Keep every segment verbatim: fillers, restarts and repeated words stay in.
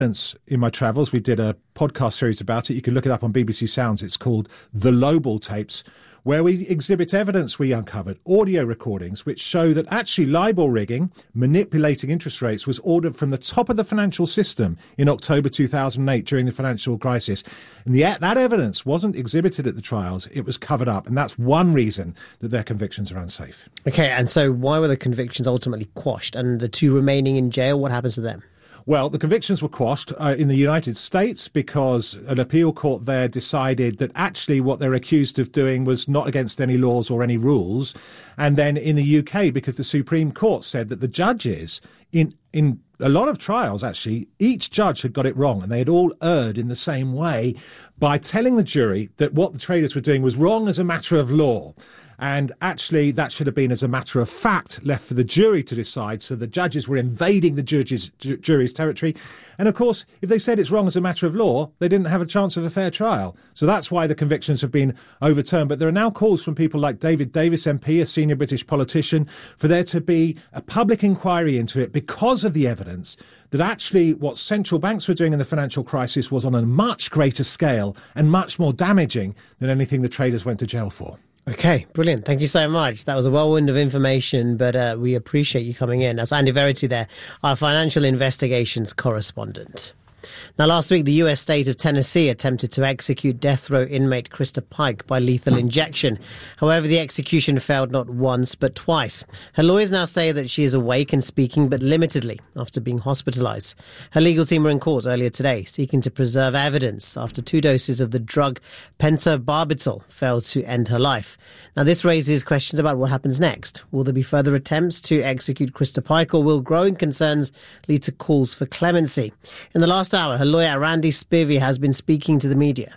In my travels, we did a podcast series about it. You can look it up on B B C Sounds. It's called The Lobel Tapes, where we exhibit evidence we uncovered, audio recordings, which show that actually LIBOR rigging, manipulating interest rates, was ordered from the top of the financial system in October two thousand eight during the financial crisis. And yet that evidence wasn't exhibited at the trials. It was covered up. And that's one reason that their convictions are unsafe. OK, and so why were the convictions ultimately quashed? And the two remaining in jail, what happens to them? Well, the convictions were quashed uh, in the United States because an appeal court there decided that actually what they're accused of doing was not against any laws or any rules. And then in the U K, because the Supreme Court said that the judges in in a lot of trials, actually, each judge had got it wrong and they had all erred in the same way by telling the jury that what the traders were doing was wrong as a matter of law. And actually, that should have been, as a matter of fact, left for the jury to decide. So the judges were invading the judges, ju- jury's territory. And of course, if they said it's wrong as a matter of law, they didn't have a chance of a fair trial. So that's why the convictions have been overturned. But there are now calls from people like David Davis, M P, a senior British politician, for there to be a public inquiry into it because of the evidence that actually what central banks were doing in the financial crisis was on a much greater scale and much more damaging than anything the traders went to jail for. Okay, brilliant. Thank you so much. That was a whirlwind of information, but uh, we appreciate you coming in. That's Andy Verity there, our financial investigations correspondent. Now, last week, the U S state of Tennessee attempted to execute death row inmate Krista Pike by lethal injection. However, the execution failed not once, but twice. Her lawyers now say that she is awake and speaking, but limitedly, after being hospitalized. Her legal team were in court earlier today, seeking to preserve evidence after two doses of the drug pentobarbital failed to end her life. Now, this raises questions about what happens next. Will there be further attempts to execute Krista Pike, or will growing concerns lead to calls for clemency? In the last hour, her lawyer, Randy Spivey, has been speaking to the media.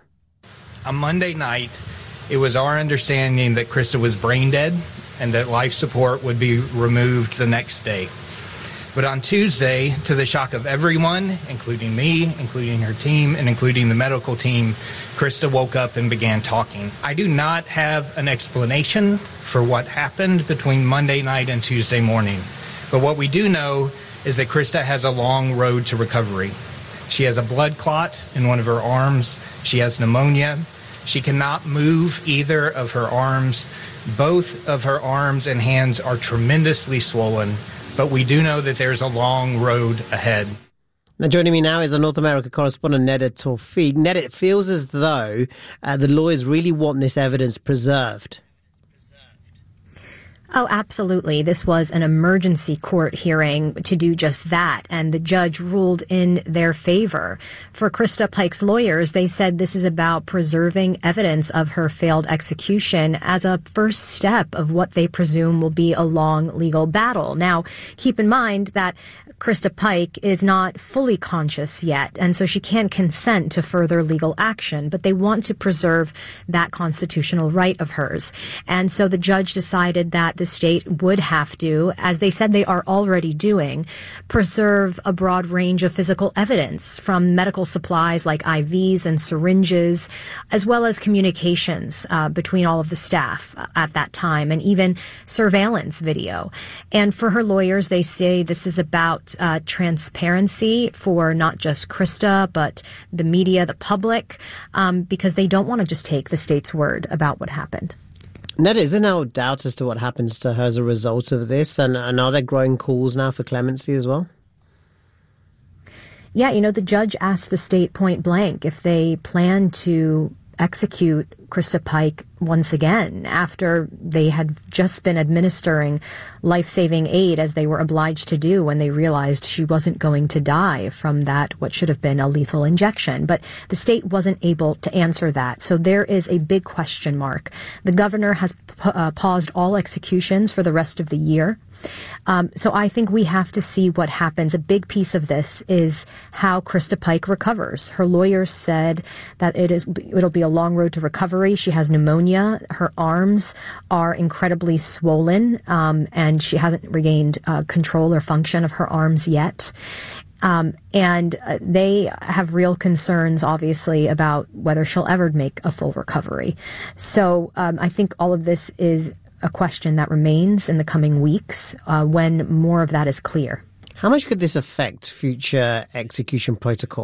On Monday night, it was our understanding that Krista was brain dead and that life support would be removed the next day. But on Tuesday, to the shock of everyone, including me, including her team, and including the medical team, Krista woke up and began talking. I do not have an explanation for what happened between Monday night and Tuesday morning. But what we do know is that Krista has a long road to recovery. She has a blood clot in one of her arms. She has pneumonia. She cannot move either of her arms. Both of her arms and hands are tremendously swollen. But we do know that there's a long road ahead. Now, joining me now is our North America correspondent, Neda Tawfiq. Neda, it feels as though uh, the lawyers really want this evidence preserved. Oh, absolutely. This was an emergency court hearing to do just that, and the judge ruled in their favor. For Krista Pike's lawyers, they said this is about preserving evidence of her failed execution as a first step of what they presume will be a long legal battle. Now, keep in mind that Krista Pike is not fully conscious yet, and so she can't consent to further legal action, but they want to preserve that constitutional right of hers. And so the judge decided that the state would have to, as they said they are already doing, preserve a broad range of physical evidence from medical supplies like I Vs and syringes, as well as communications uh, between all of the staff at that time, and even surveillance video. And for her lawyers, they say this is about Uh, transparency for not just Krista, but the media, the public, um, because they don't want to just take the state's word about what happened. Neda, is there no doubt as to what happens to her as a result of this? And, and are there growing calls now for clemency as well? Yeah, you know, the judge asked the state point blank if they plan to execute Krista Pike once again after they had just been administering life-saving aid, as they were obliged to do when they realized she wasn't going to die from that, what should have been a lethal injection. But the state wasn't able to answer that. So there is a big question mark. The governor has p- uh, paused all executions for the rest of the year. Um, so I think we have to see what happens. A big piece of this is how Krista Pike recovers. Her lawyers said that it is, it'll be a long road to recovery. She has pneumonia. Her arms are incredibly swollen, um, and she hasn't regained uh, control or function of her arms yet. Um, and uh, they have real concerns, obviously, about whether she'll ever make a full recovery. So um, I think all of this is a question that remains in the coming weeks uh, when more of that is clear. How much could this affect future execution protocol?